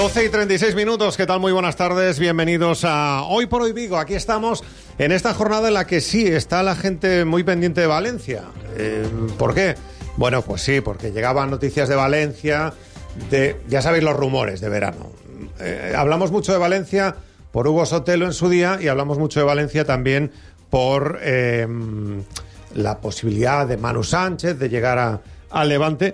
12:36, ¿qué tal? Muy buenas tardes, bienvenidos a Hoy por Hoy Vigo. Aquí estamos en esta jornada en la que sí, está la gente muy pendiente de Valencia. ¿Por qué? Bueno, pues sí, porque llegaban noticias de Valencia, ya sabéis los rumores de verano. Hablamos mucho de Valencia por Hugo Sotelo en su día y hablamos mucho de Valencia también por la posibilidad de Manu Sánchez de llegar al Levante.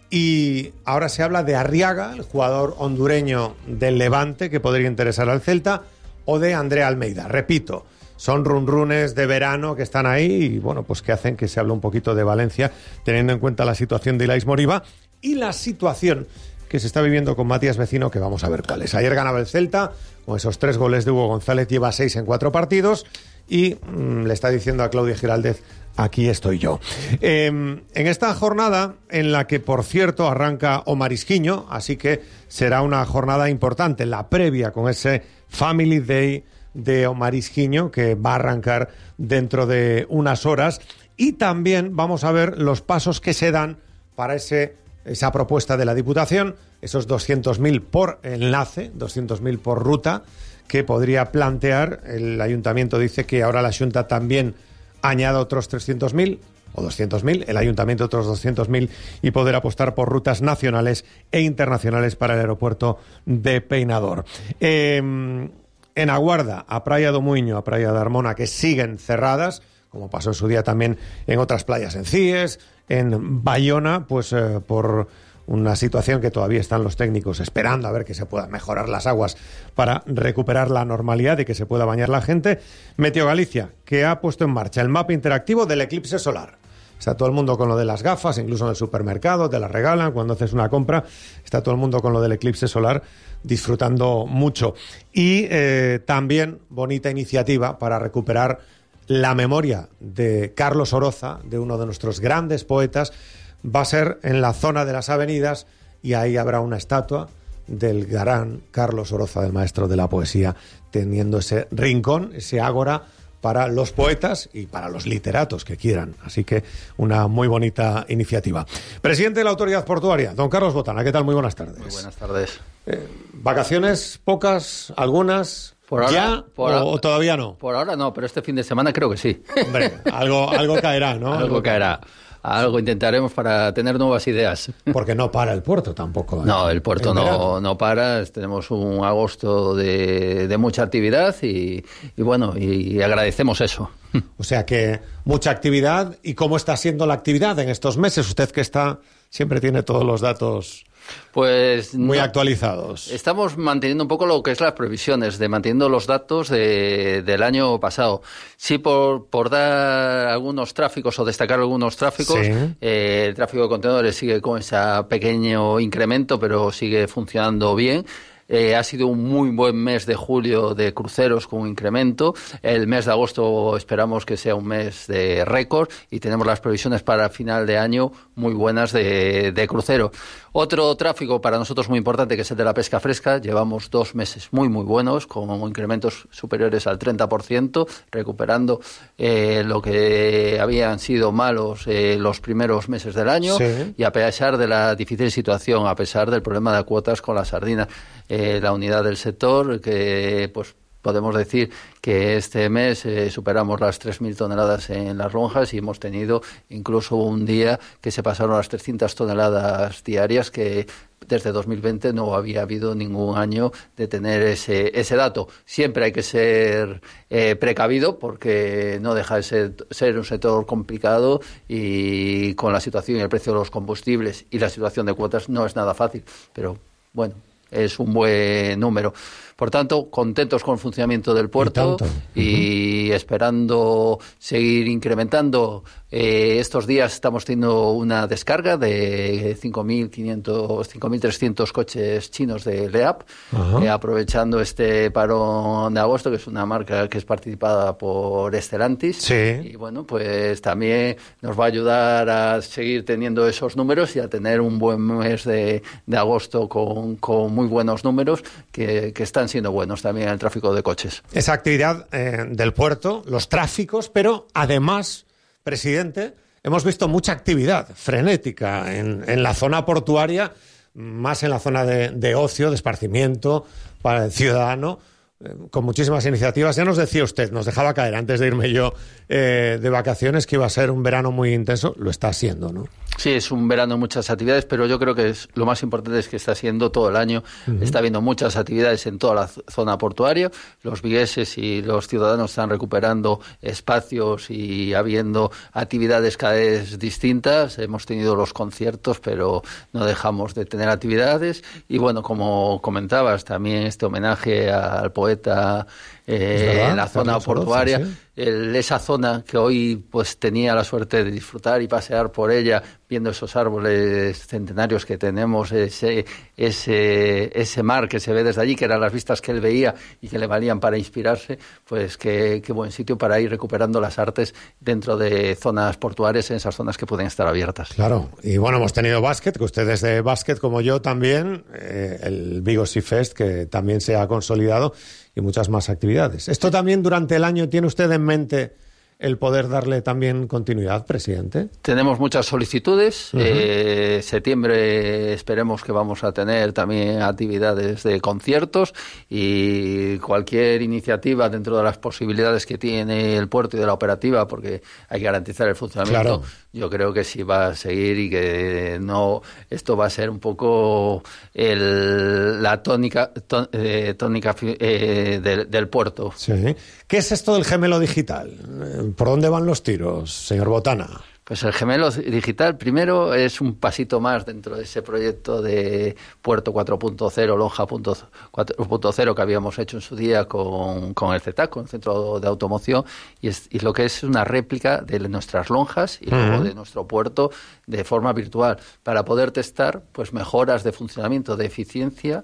Y ahora se habla de Arriaga, el jugador hondureño del Levante que podría interesar al Celta, o de André Almeida. Repito, son runrunes de verano que están ahí y bueno, pues que hacen que se hable un poquito de Valencia, teniendo en cuenta la situación de Ilais Moriba y la situación que se está viviendo con Matías Vecino, que vamos a ver cuál es. Ayer ganaba el Celta, con esos 3 goles de Hugo González, lleva 6 en 4 partidos y le está diciendo a Claudia Giraldez: aquí estoy yo. En esta jornada, en la que, por cierto, arranca Omar Isquiño, así que será una jornada importante, la previa con ese Family Day de Omar Isquiño, que va a arrancar dentro de unas horas. Y también vamos a ver los pasos que se dan para esa propuesta de la Diputación, esos 200.000 por enlace, 200.000 por ruta, que podría plantear. El Ayuntamiento dice que ahora la Xunta también añada otros 300.000 o 200.000, el Ayuntamiento otros 200.000 y poder apostar por rutas nacionales e internacionales para el aeropuerto de Peinador. En Aguarda, a Praia do Muiño, a Praia de Armona, que siguen cerradas, como pasó en su día también en otras playas, en Cies, en Bayona, pues por una situación que todavía están los técnicos esperando a ver que se puedan mejorar las aguas para recuperar la normalidad y que se pueda bañar la gente. Meteo Galicia, que ha puesto en marcha el mapa interactivo del eclipse solar. Está todo el mundo con lo de las gafas, incluso en el supermercado, te las regalan cuando haces una compra. Está todo el mundo con lo del eclipse solar, disfrutando mucho. Y también bonita iniciativa para recuperar la memoria de Carlos Oroza, de uno de nuestros grandes poetas. Va a ser en la zona de las avenidas y ahí habrá una estatua del gran Carlos Oroza, del maestro de la poesía, teniendo ese rincón, ese ágora para los poetas y para los literatos que quieran. Así que una muy bonita iniciativa. Presidente de la Autoridad Portuaria, don Carlos Botana, ¿qué tal? Muy buenas tardes. Muy buenas tardes. ¿Vacaciones pocas, algunas? Por ahora, ¿Ya o todavía no? Por ahora no, pero este fin de semana creo que sí. Hombre, algo caerá, ¿no? Algo caerá. Algo intentaremos para tener nuevas ideas. Porque no para el puerto tampoco. No, el puerto no para. Tenemos un agosto de mucha actividad y bueno, y agradecemos eso. O sea que mucha actividad. ¿Y cómo está siendo la actividad en estos meses? Usted que siempre tiene todos los datos pues muy actualizados. Estamos manteniendo un poco lo que es las previsiones, manteniendo los datos del año pasado. Sí, por dar algunos tráficos o destacar algunos tráficos, sí. El tráfico de contenedores sigue con ese pequeño incremento, pero sigue funcionando bien. Ha sido un muy buen mes de julio de cruceros con un incremento. El mes de agosto esperamos que sea un mes de récord y tenemos las previsiones para final de año muy buenas de crucero. Otro tráfico para nosotros muy importante, que es el de la pesca fresca. Llevamos 2 meses muy buenos, con incrementos superiores al 30%, recuperando lo que habían sido malos los primeros meses del año. Sí. Y a pesar de la difícil situación, a pesar del problema de cuotas con las sardinas, la unidad del sector, que pues podemos decir que este mes superamos las 3.000 toneladas en las lonjas y hemos tenido incluso un día que se pasaron las 300 toneladas diarias, que desde 2020 no había habido ningún año de tener ese dato. Siempre hay que ser precavido, porque no deja de ser un sector complicado y con la situación y el precio de los combustibles y la situación de cuotas no es nada fácil, pero bueno, es un buen número. Por tanto, contentos con el funcionamiento del puerto y esperando seguir incrementando. Estos días estamos teniendo una descarga de 5.300 coches chinos de LEAP, aprovechando este parón de agosto, que es una marca que es participada por Stellantis. Sí. Y bueno, pues también nos va a ayudar a seguir teniendo esos números y a tener un buen mes de agosto con muy buenos números que están siendo buenos también en el tráfico de coches. Esa actividad del puerto, los tráficos, pero además, presidente, hemos visto mucha actividad frenética en la zona portuaria. más en la zona de ocio, de esparcimiento para el ciudadano, con muchísimas iniciativas. Ya nos decía usted, nos dejaba caer antes de irme yo de vacaciones, que iba a ser un verano muy intenso. Lo está siendo, ¿no? Sí, es un verano, muchas actividades, pero yo creo que lo más importante es que está siendo todo el año. Está habiendo muchas actividades en toda la zona portuaria. Los vigueses y los ciudadanos están recuperando espacios y habiendo actividades cada vez distintas. Hemos tenido los conciertos, pero no dejamos de tener actividades. Y bueno, como comentabas, también este homenaje al poeta en la zona portuaria. Sí. Esa zona que hoy pues tenía la suerte de disfrutar y pasear por ella, viendo esos árboles centenarios que tenemos, ese mar que se ve desde allí, que eran las vistas que él veía y que le valían para inspirarse, pues qué buen sitio para ir recuperando las artes dentro de zonas portuarias, en esas zonas que pueden estar abiertas. Claro, y bueno, hemos tenido básquet, que ustedes de básquet como yo también, el Vigo Sea Fest, que también se ha consolidado, y muchas más actividades. ¿Esto también durante el año tiene usted en mente el poder darle también continuidad, presidente? Tenemos muchas solicitudes. Septiembre esperemos que vamos a tener también actividades de conciertos, y cualquier iniciativa dentro de las posibilidades que tiene el puerto y de la operativa, porque hay que garantizar el funcionamiento. Claro. Yo creo que sí va a seguir, y que no, esto va a ser un poco la tónica del puerto. Sí. ¿Qué es esto del gemelo digital? ¿Por dónde van los tiros, señor Botana? Pues el gemelo digital, primero, es un pasito más dentro de ese proyecto de Puerto 4.0, Lonja 4.0 que habíamos hecho en su día con el CETAC, con el Centro de Automoción, y lo que es una réplica de nuestras lonjas y luego de nuestro puerto de forma virtual, para poder testar pues mejoras de funcionamiento, de eficiencia.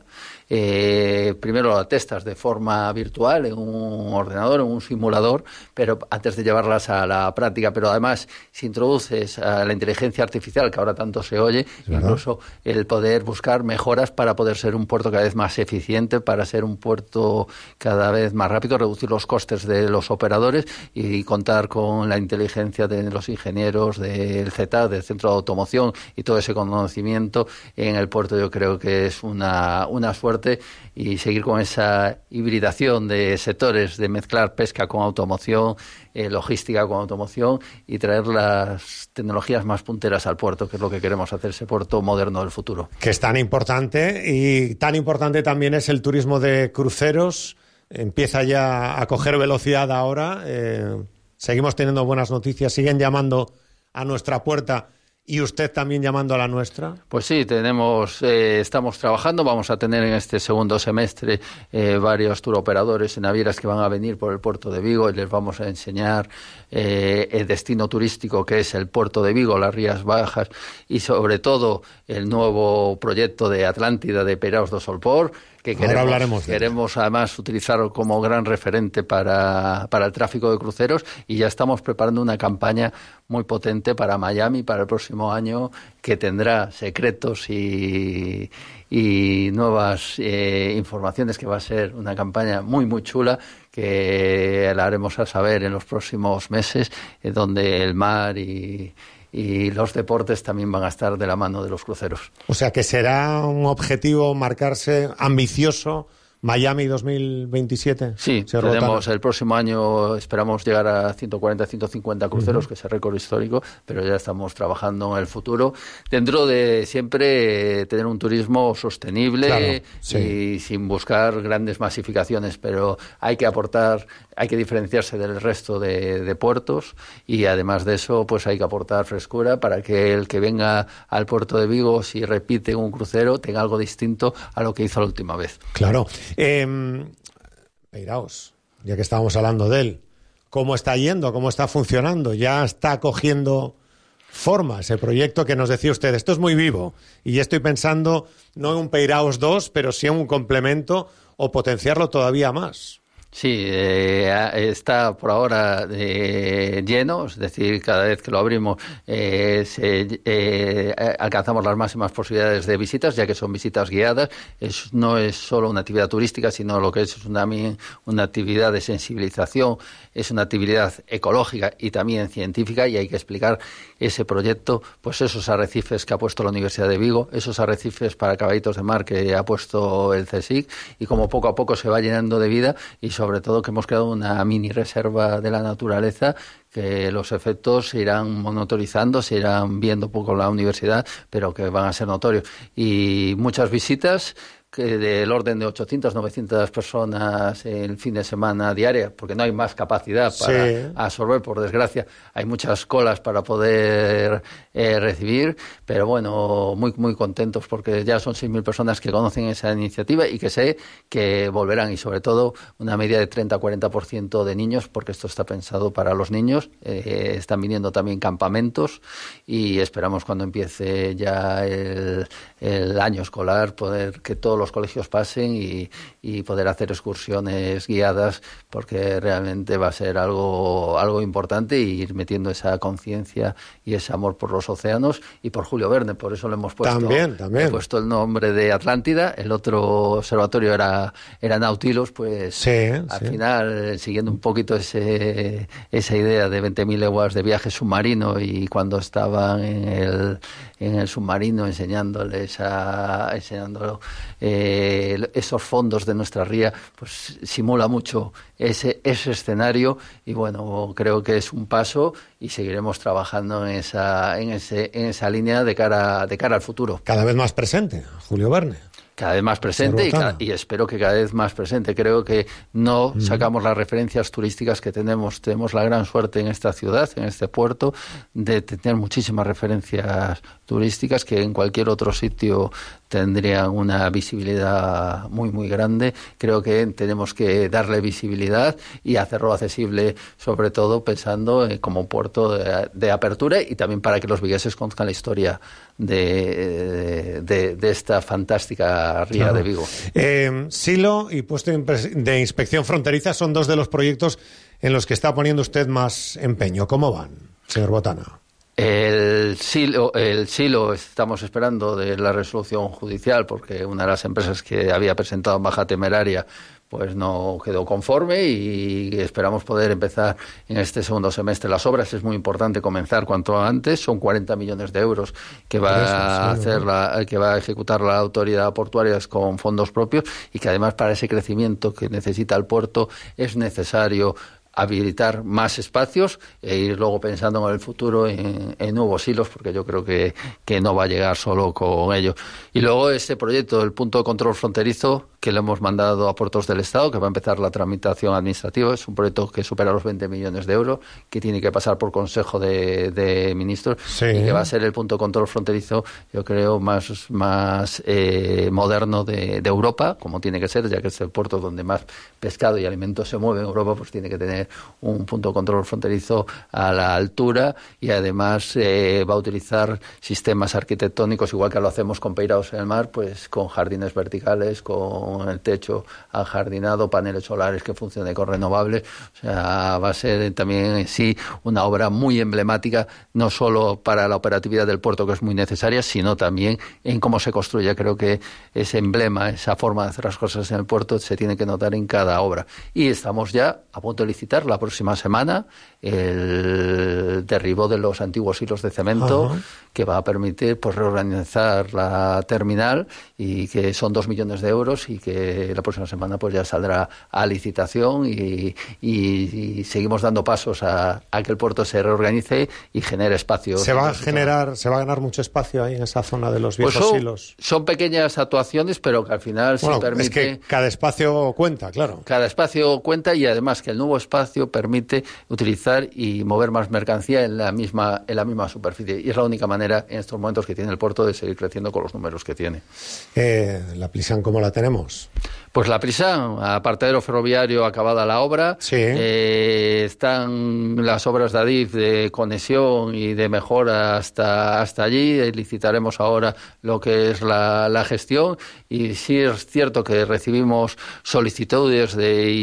Primero la testas de forma virtual en un ordenador, en un simulador, pero antes de llevarlas a la práctica. Pero además, si introduces a la inteligencia artificial, que ahora tanto se oye, incluso el poder buscar mejoras para poder ser un puerto cada vez más eficiente, para ser un puerto cada vez más rápido, reducir los costes de los operadores y contar con la inteligencia de los ingenieros del CETA, del Centro de Automoción, y todo ese conocimiento en el puerto. Yo creo que es una suerte, y seguir con esa hibridación de sectores, de mezclar pesca con automoción, logística con automoción, y traer las tecnologías más punteras al puerto, que es lo que queremos hacer, ese puerto moderno del futuro. Que es tan importante, y tan importante también es el turismo de cruceros. Empieza ya a coger velocidad ahora. Seguimos teniendo buenas noticias, siguen llamando a nuestra puerta. ¿Y usted también llamando a la nuestra? Pues sí, estamos trabajando. Vamos a tener en este segundo semestre varios turoperadores y navieras que van a venir por el puerto de Vigo, y les vamos a enseñar el destino turístico que es el puerto de Vigo, las Rías Bajas, y sobre todo el nuevo proyecto de Atlántida de Peiraos do Solpor, que queremos además utilizar como gran referente para el tráfico de cruceros, y ya estamos preparando una campaña muy potente para Miami para el próximo año, que tendrá secretos y nuevas informaciones, que va a ser una campaña muy muy chula, que la haremos a saber en los próximos meses, donde el mar y los deportes también van a estar de la mano de los cruceros. O sea que será un objetivo marcarse ambicioso, Miami 2027. Sí, tenemos el próximo año, esperamos llegar a 140, 150 cruceros, que es el récord histórico, pero ya estamos trabajando en el futuro, dentro de siempre tener un turismo sostenible, claro, sí, y sin buscar grandes masificaciones, pero hay que aportar, hay que diferenciarse del resto de puertos, y además de eso pues hay que aportar frescura para que el que venga al puerto de Vigo, si repite un crucero, tenga algo distinto a lo que hizo la última vez. Claro. Peiraos, ya que estábamos hablando de él, ¿cómo está yendo? ¿Cómo está funcionando? ¿Ya está cogiendo forma ese proyecto que nos decía usted? Esto es muy vivo, y ya estoy pensando no en un Peiraos 2, pero sí en un complemento, o potenciarlo todavía más. Sí, está por ahora lleno, es decir, cada vez que lo abrimos alcanzamos las máximas posibilidades de visitas, ya que son visitas guiadas. No es solo una actividad turística, sino lo que es una actividad de sensibilización, es una actividad ecológica y también científica, y hay que explicar ese proyecto, pues esos arrecifes que ha puesto la Universidad de Vigo, esos arrecifes para caballitos de mar que ha puesto el CSIC, y como poco a poco se va llenando de vida, y sobre todo que hemos creado una mini reserva de la naturaleza, que los efectos se irán monitorizando, se irán viendo poco en la universidad, pero que van a ser notorios. Y muchas visitas, que del orden de 800, 900 personas el fin de semana diaria, porque no hay más capacidad para absorber, por desgracia. Hay muchas colas para poder recibir, pero bueno, muy, muy contentos, porque ya son 6.000 personas que conocen esa iniciativa y que sé que volverán, y sobre todo una media de 30-40% de niños, porque esto está pensado para los niños. Están viniendo también campamentos, y esperamos cuando empiece ya el año escolar poder que todos los colegios pasen y poder hacer excursiones guiadas, porque realmente va a ser algo importante, y ir metiendo esa conciencia y ese amor por los océanos y por Julio Verne. Por eso le hemos puesto, también. He puesto el nombre de Atlántida. El otro observatorio era Nautilus, pues al final, siguiendo un poquito esa idea de 20.000 leguas de viaje submarino, y cuando estaban en el submarino enseñándolo esos fondos de nuestra ría, pues simula mucho ese escenario, y bueno, creo que es un paso, y seguiremos trabajando en esa línea de cara al futuro. Cada vez más presente, Julio Verne. Cada vez más presente, y espero que cada vez más presente. Creo que no sacamos las referencias turísticas que tenemos. Tenemos la gran suerte en esta ciudad, en este puerto, de tener muchísimas referencias turísticas que en cualquier otro sitio tendrían una visibilidad muy, muy grande. Creo que tenemos que darle visibilidad y hacerlo accesible, sobre todo pensando como puerto de apertura, y también para que los vigueses conozcan la historia de esta fantástica ría de Vigo. Silo y puesto de inspección fronteriza son dos de los proyectos en los que está poniendo usted más empeño. ¿Cómo van, señor Botana? El silo estamos esperando de la resolución judicial, porque una de las empresas que había presentado baja temeraria pues no quedó conforme, y esperamos poder empezar en este segundo semestre las obras. Es muy importante comenzar cuanto antes. Son 40 millones de euros que va a ejecutar la autoridad portuaria con fondos propios, y que además para ese crecimiento que necesita el puerto es necesario habilitar más espacios e ir luego pensando en el futuro en nuevos hilos, porque yo creo que no va a llegar solo con ello. Y luego este proyecto del punto de control fronterizo, que le hemos mandado a Puertos del Estado, que va a empezar la tramitación administrativa. Es un proyecto que supera los 20 millones de euros, que tiene que pasar por Consejo de Ministros, y que va a ser el punto de control fronterizo, yo creo, más moderno de Europa, como tiene que ser, ya que es el puerto donde más pescado y alimentos se mueve en Europa, pues tiene que tener un punto de control fronterizo a la altura, y además va a utilizar sistemas arquitectónicos, igual que lo hacemos con Peiraos en el mar, pues con jardines verticales, con el techo ajardinado, paneles solares que funcionen con renovables. O sea, va a ser también en sí una obra muy emblemática, no solo para la operatividad del puerto, que es muy necesaria, sino también en cómo se construye. Creo que ese emblema, esa forma de hacer las cosas en el puerto, se tiene que notar en cada obra. Y estamos ya a punto de licitar la próxima semana el derribo de los antiguos hilos de cemento, que va a permitir pues reorganizar la terminal, y que son 2 millones de euros, y que la próxima semana pues ya saldrá a licitación, y seguimos dando pasos a que el puerto se reorganice y genere espacio. Se va a ganar mucho espacio ahí en esa zona de los viejos hilos. Son pequeñas actuaciones, pero que al final sí permite. Es que cada espacio cuenta, claro. Cada espacio cuenta, y además que el nuevo espacio permite utilizar y mover más mercancía en la misma superficie, y es la única manera en estos momentos que tiene el puerto de seguir creciendo con los números que tiene. ¿La Plisan cómo la tenemos? Pues la prisa, apartadero ferroviario, acabada la obra. Sí. Están las obras de Adif de conexión y de mejora hasta allí. Licitaremos ahora lo que es la gestión. Y sí es cierto que recibimos solicitudes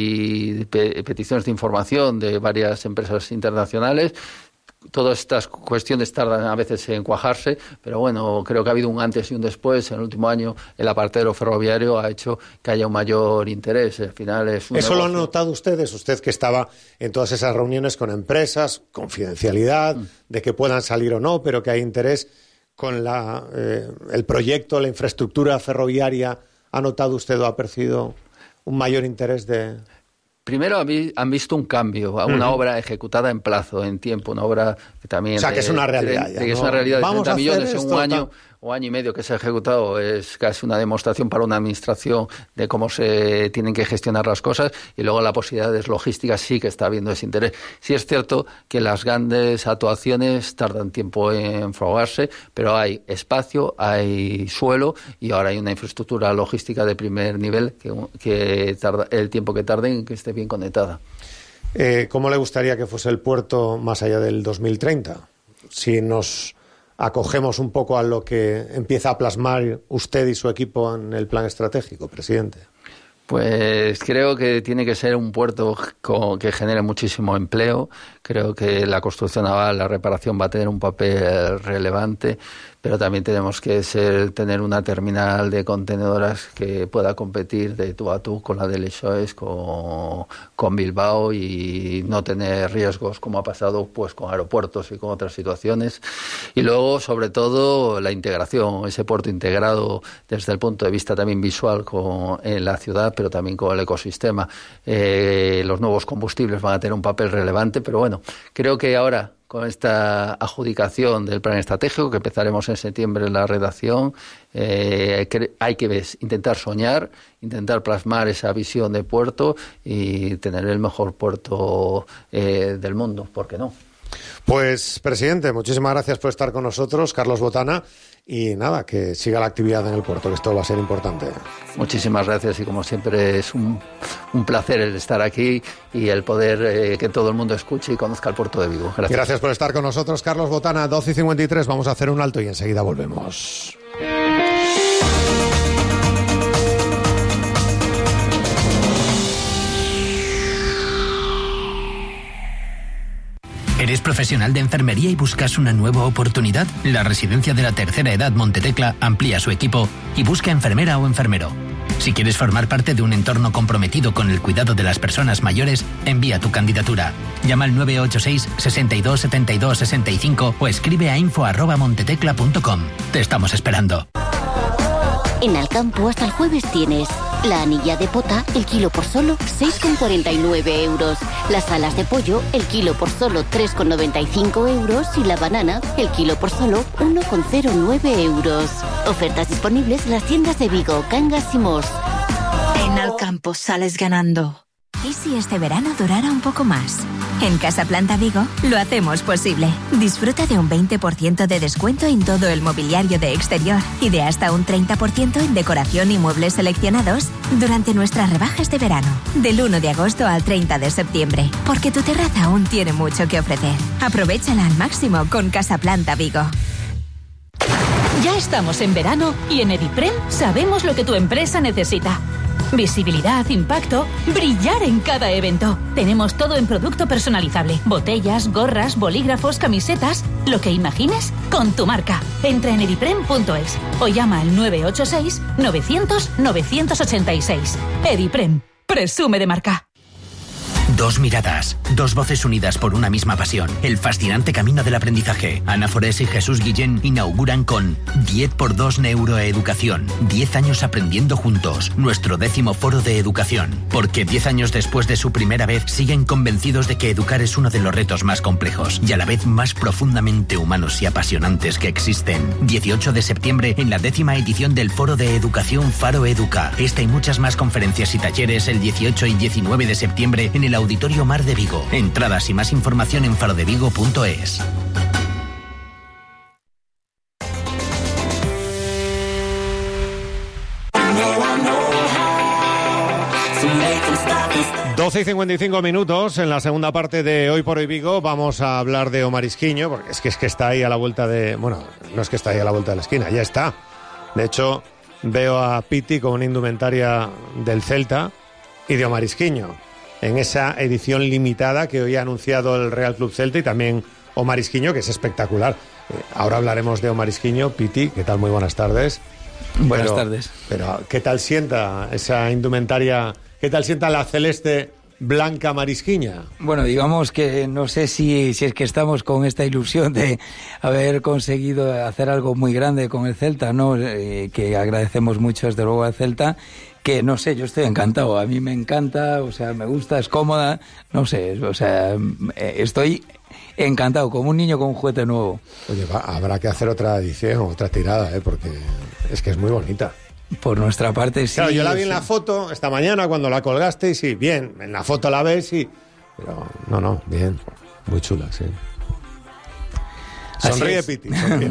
y peticiones de información de varias empresas internacionales. Todas estas cuestiones tardan a veces en cuajarse, pero bueno, creo que ha habido un antes y un después. En el último año el apartadero ferroviario ha hecho que haya un mayor interés. Al final es un ¿Eso negocio. lo han notado ustedes? Usted que estaba en todas esas reuniones con empresas, confidencialidad, de que puedan salir o no, pero que hay interés con el proyecto, la infraestructura ferroviaria. ¿Ha notado usted o ha percibido un mayor interés de...? Primero han visto un cambio a una obra ejecutada en plazo, en tiempo, una obra que también... O sea, que es una realidad ya, que es ¿no? una realidad de 30 millones en un año o año y medio que se ha ejecutado. Es casi una demostración para una administración de cómo se tienen que gestionar las cosas, y luego la posibilidades logísticas sí que está habiendo ese interés. Sí es cierto que las grandes actuaciones tardan tiempo en fraguarse, pero hay espacio, hay suelo y ahora hay una infraestructura logística de primer nivel que tarda el tiempo que tarde en que esté bien conectada. ¿Cómo le gustaría que fuese el puerto más allá del 2030? Si nos acogemos un poco a lo que empieza a plasmar usted y su equipo en el plan estratégico, presidente. Pues creo que tiene que ser un puerto que genere muchísimo empleo. Creo que la construcción naval, la reparación va a tener un papel relevante, pero también tenemos que tener una terminal de contenedoras que pueda competir de tú a tú con la de Leixões, con Bilbao, y no tener riesgos como ha pasado pues con aeropuertos y con otras situaciones. Y luego, sobre todo, la integración, ese puerto integrado desde el punto de vista también visual en la ciudad, pero también con el ecosistema. Los nuevos combustibles van a tener un papel relevante, pero bueno, creo que ahora, con esta adjudicación del plan estratégico, que empezaremos en septiembre en la redacción, hay que intentar soñar, intentar plasmar esa visión de puerto y tener el mejor puerto del mundo, ¿por qué no? Pues, presidente, muchísimas gracias por estar con nosotros, Carlos Botana, y nada, que siga la actividad en el puerto, que esto va a ser importante. Muchísimas gracias, y como siempre es un placer el estar aquí y el poder que todo el mundo escuche y conozca el puerto de Vigo. Gracias por estar con nosotros, Carlos Botana. 12:53, vamos a hacer un alto y enseguida volvemos. ¿Eres profesional de enfermería y buscas una nueva oportunidad? La Residencia de la Tercera Edad Montetecla amplía su equipo y busca enfermera o enfermero. Si quieres formar parte de un entorno comprometido con el cuidado de las personas mayores, envía tu candidatura. Llama al 986 62 72 65 o escribe a info@montetecla.com. Te estamos esperando. En Alcampo hasta el jueves tienes la anilla de pota, el kilo por solo 6,49 euros. Las alas de pollo, el kilo por solo 3,95 euros. Y la banana, el kilo por solo 1,09 euros. Ofertas disponibles en las tiendas de Vigo, Cangas y Mos. En Alcampo sales ganando. ¿Y si este verano durara un poco más? En Casa Planta Vigo lo hacemos posible. Disfruta de un 20% de descuento en todo el mobiliario de exterior y de hasta un 30% en decoración y muebles seleccionados durante nuestras rebajas de verano, del 1 de agosto al 30 de septiembre, porque tu terraza aún tiene mucho que ofrecer. Aprovéchala al máximo con Casa Planta Vigo. Ya estamos en verano y en Ediprem sabemos lo que tu empresa necesita. Visibilidad, impacto, brillar en cada evento. Tenemos todo en producto personalizable. Botellas, gorras, bolígrafos, camisetas, lo que imagines con tu marca. Entra en ediprem.es o llama al 986 900 986. Ediprem, presume de marca. Dos miradas, dos voces unidas por una misma pasión. El fascinante camino del aprendizaje. Ana Forés y Jesús Guillén inauguran con 10x2 Neuroeducación. 10 años aprendiendo juntos. Nuestro 10º foro de educación. Porque 10 años después de su primera vez siguen convencidos de que educar es uno de los retos más complejos y a la vez más profundamente humanos y apasionantes que existen. 18 de septiembre en la 10ª edición del Foro de Educación Faro Educa. Esta y muchas más conferencias y talleres el 18 y 19 de septiembre en el Auditorio Mar de Vigo. Entradas y más información en farodevigo.es. 12:55 en la segunda parte de Hoy por Hoy Vigo. Vamos a hablar de Omar Isquiño, porque es que está ahí a la vuelta de... Bueno, no es que está ahí a la vuelta de la esquina, ya está. De hecho, veo a Piti con una indumentaria del Celta y de Omar Isquiño en esa edición limitada que hoy ha anunciado el Real Club Celta, y también Omar Isquiño, que es espectacular. Ahora hablaremos de Omar Isquiño. Piti, ¿qué tal? Muy buenas tardes. Buenas tardes. Pero, ¿qué tal sienta esa indumentaria? ¿Qué tal sienta la celeste blanca marisquiña? Bueno, digamos que no sé si es que estamos con esta ilusión de haber conseguido hacer algo muy grande con el Celta, ¿no? Que agradecemos mucho desde luego al Celta, que no sé, yo estoy encantado, a mí me encanta, o sea, me gusta, es cómoda, no sé, o sea, estoy encantado, como un niño con un juguete nuevo. Oye, habrá que hacer otra edición, otra tirada, porque es que es muy bonita. Por nuestra parte, sí. Claro, yo la vi en la foto esta mañana cuando la colgaste y sí, bien, en la foto la ves y... Pero no, bien, muy chula, sí. Sonríe Piti.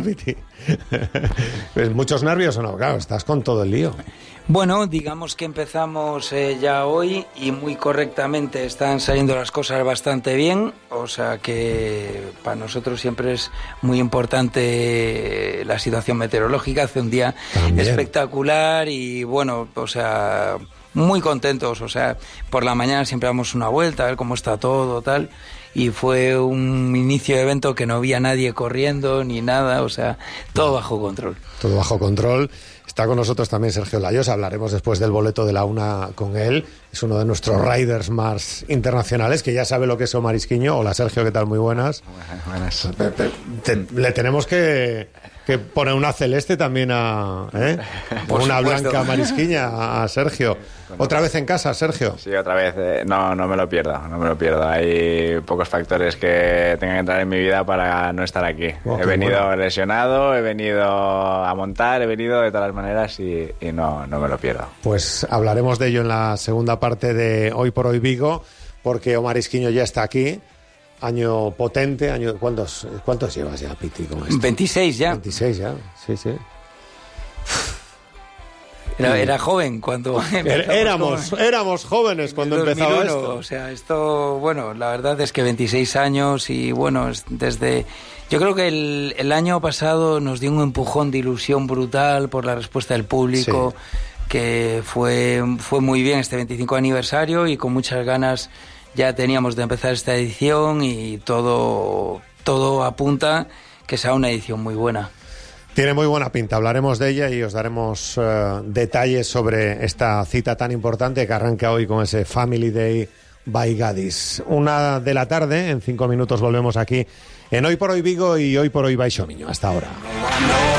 Pues muchos nervios o no, claro, estás con todo el lío. Bueno, digamos que empezamos ya hoy y muy correctamente están saliendo las cosas bastante bien, o sea que para nosotros siempre es muy importante la situación meteorológica, hace un día también espectacular y bueno, o sea, muy contentos, o sea, por la mañana siempre damos una vuelta a ver cómo está todo, tal, y fue un inicio de evento que no había nadie corriendo ni nada, o sea, todo bajo control. Todo bajo control. Está con nosotros también Sergio Layos, hablaremos después del boleto de la una con él. Es uno de nuestros riders más internacionales, que ya sabe lo que es Omar Isquiño. Hola Sergio, ¿qué tal? Muy buenas. Buenas. Le tenemos que poner una celeste también una blanca marisquiña a Sergio. ¿Otra vez en casa, Sergio? Sí, otra vez. No me lo pierdo. Hay pocos factores que tengan que entrar en mi vida para no estar aquí. He venido lesionado, he venido a montar, he venido de todas las maneras y no me lo pierdo. Pues hablaremos de ello en la segunda parte de Hoy por Hoy Vigo, porque Omar Isquiño ya está aquí. Año potente, ¿cuántos llevas ya, Piti, con esto? 26 ya. 26 ya, sí. Era joven cuando éramos jóvenes cuando empezaba esto. O sea, esto, bueno, la verdad es que 26 años y bueno, desde... Yo creo que el año pasado nos dio un empujón de ilusión brutal por la respuesta del público, sí, que fue muy bien este 25 aniversario y con muchas ganas ya teníamos de empezar esta edición y todo apunta que sea una edición muy buena. Tiene muy buena pinta, hablaremos de ella y os daremos detalles sobre esta cita tan importante que arranca hoy con ese Family Day by Gadis. 1:00 p.m, en 5 minutos volvemos aquí en Hoy por Hoy Vigo y Hoy por Hoy by Xomiño. Hasta ahora.